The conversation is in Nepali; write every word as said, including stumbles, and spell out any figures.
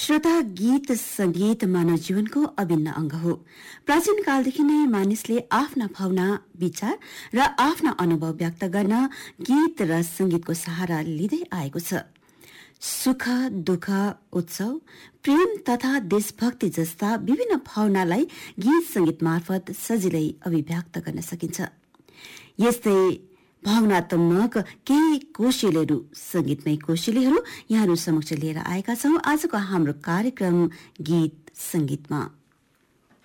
श्रोता, गीत संगीत मानव जीवनको अभिन्न अंग हो। प्राचीन कालदेखि नै मानिसले आफ्ना भावना, विचार र आफ्ना अनुभव व्यक्त गर्न गीत र संगीतको सहारा लिँदै आएको छ। सुख, दुःख, उत्सव, प्रेम तथा देशभक्ति जस्ता विभिन्न भावनालाई गीत संगीत मार्फत सजिलै अभिव्यक्त गर्न सकिन्छ। यस्तै भावनात्मक केही कोसेलीहरू, संगीतमय कोसेलीहरू यहाँहरू समक्ष लिएर आएका छौं आजको हाम्रो कार्यक्रम गीत संगीतमा।